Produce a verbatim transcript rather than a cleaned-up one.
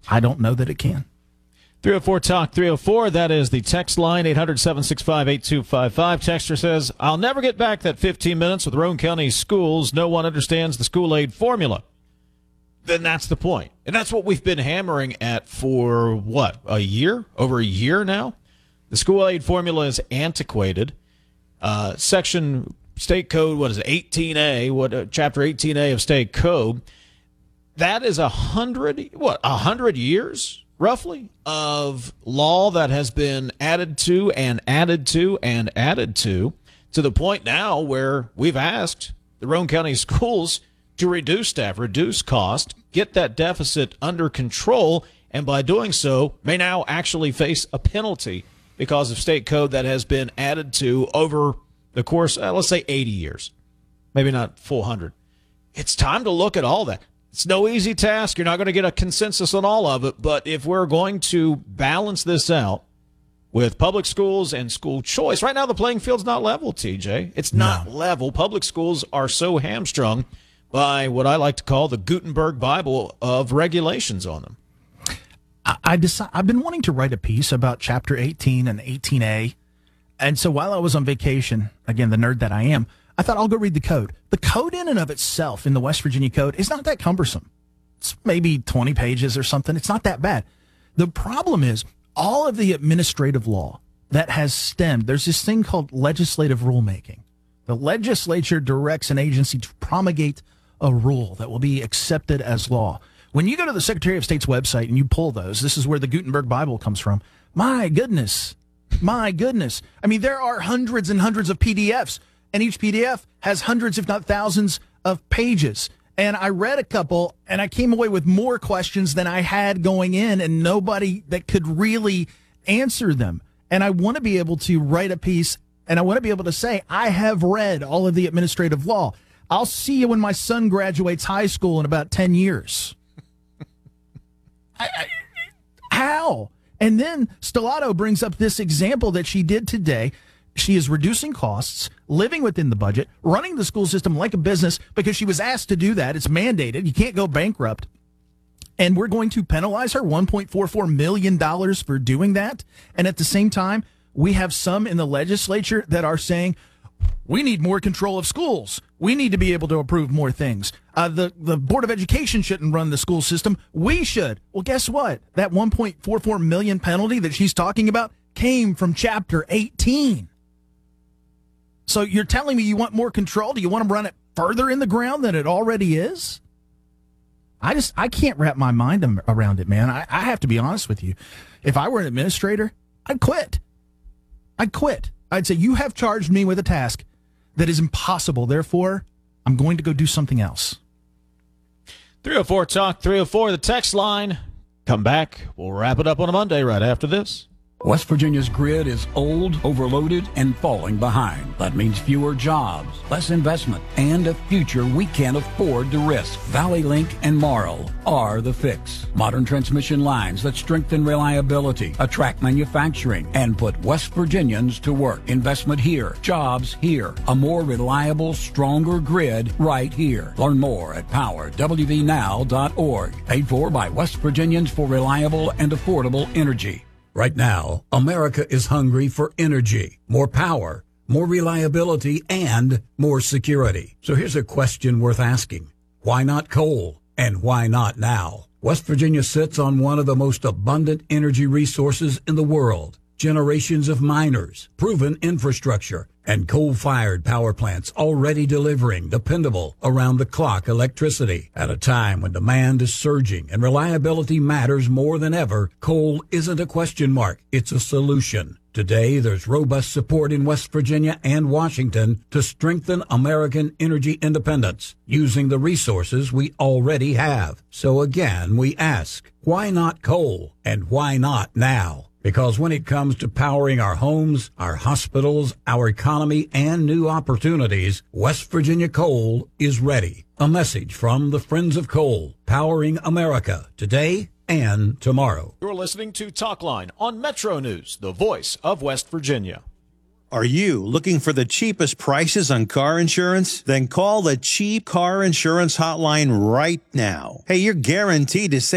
I don't know that it can. three oh four talk three oh four, that is the text line, eight hundred, seven six five, eight two five five. Texter says, I'll never get back that fifteen minutes with Roane County schools. No one understands the school aid formula. Then that's the point. And that's what we've been hammering at for, what, a year? Over a year now? The school aid formula is antiquated. Uh, section State Code, what is it, eighteen A, what uh, Chapter eighteen A of State Code, that is a hundred, what, a hundred years? Roughly, of law that has been added to and added to and added to, to the point now where we've asked the Roane County schools to reduce staff, reduce cost, get that deficit under control, and by doing so, may now actually face a penalty because of state code that has been added to over the course, uh, let's say eighty years, maybe not full one hundred. It's time to look at all that. It's no easy task. You're not going to get a consensus on all of it. But if we're going to balance this out with public schools and school choice, right now the playing field's not level, T J. It's not no. level. Public schools are so hamstrung by what I like to call the Gutenberg Bible of regulations on them. I, I decide, I've been wanting to write a piece about Chapter eighteen and eighteen A. And so while I was on vacation, again, the nerd that I am, I thought I'll go read the code. The code in and of itself in the West Virginia Code is not that cumbersome. It's maybe twenty pages or something. It's not that bad. The problem is all of the administrative law that has stemmed, there's this thing called legislative rulemaking. The legislature directs an agency to promulgate a rule that will be accepted as law. When you go to the Secretary of State's website and you pull those, this is where the Gutenberg Bible comes from. My goodness. My goodness. I mean, there are hundreds and hundreds of P D Fs. And each P D F has hundreds, if not thousands, of pages. And I read a couple, and I came away with more questions than I had going in, and nobody that could really answer them. And I want to be able to write a piece, and I want to be able to say, I have read all of the administrative law. I'll see you when my son graduates high school in about ten years. I, I, how? And then Stellato brings up this example that she did today. She is reducing costs, living within the budget, running the school system like a business because she was asked to do that. It's mandated. You can't go bankrupt. And we're going to penalize her one point four four million dollars for doing that. And at the same time, we have some in the legislature that are saying, we need more control of schools. We need to be able to approve more things. Uh, the, the Board of Education shouldn't run the school system. We should. Well, guess what? That one point four four million dollars penalty that she's talking about came from Chapter eighteen. So you're telling me you want more control? Do you want to run it further in the ground than it already is? I just, I can't wrap my mind around it, man. I, I have to be honest with you. If I were an administrator, I'd quit. I'd quit. I'd say, you have charged me with a task that is impossible. Therefore, I'm going to go do something else. three oh four talk three oh four, the text line. Come back. We'll wrap it up on a Monday right after this. West Virginia's grid is old, overloaded, and falling behind. That means fewer jobs, less investment, and a future we can't afford to risk. Valley Link and Marl are the fix. Modern transmission lines that strengthen reliability, attract manufacturing, and put West Virginians to work. Investment here, jobs here, a more reliable, stronger grid right here. Learn more at power w v now dot org. Paid for by West Virginians for reliable and affordable energy. Right now, America is hungry for energy, more power, more reliability, and more security. So here's a question worth asking. Why not coal? And why not now? West Virginia sits on one of the most abundant energy resources in the world. Generations of miners, proven infrastructure, and coal-fired power plants already delivering dependable, around-the-clock electricity. At a time when demand is surging and reliability matters more than ever, coal isn't a question mark, it's a solution. Today, there's robust support in West Virginia and Washington to strengthen American energy independence using the resources we already have. So again, we ask, why not coal? And why not now? Because when it comes to powering our homes, our hospitals, our economy, and new opportunities, West Virginia Coal is ready. A message from the Friends of Coal, powering America today and tomorrow. You're listening to Talkline on Metro News, the voice of West Virginia. Are you looking for the cheapest prices on car insurance? Then call the Cheap Car Insurance Hotline right now. Hey, you're guaranteed to save